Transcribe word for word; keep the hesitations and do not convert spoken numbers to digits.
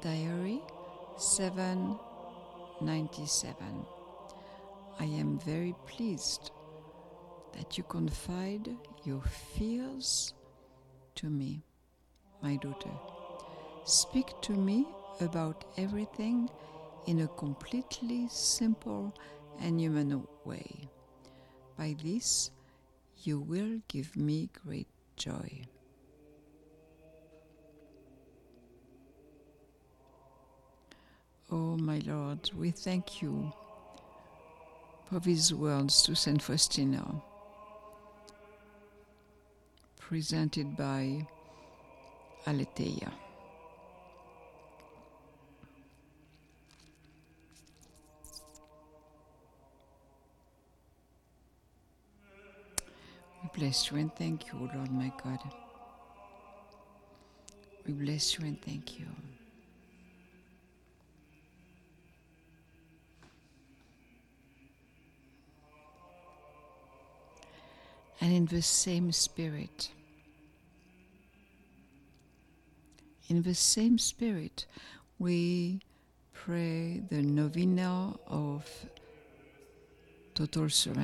Diary seven ninety-seven. I am very pleased that you confide your fears to me, my daughter. Speak to me about everything in a completely simple and human way. By this, you will give me great joy. Oh, my Lord, we thank you for these words to Saint Faustina, presented by Aletheia. We bless you and thank you, Lord my God. We bless you and thank you. And in the same spirit, in the same spirit, we pray the novena of total surrender.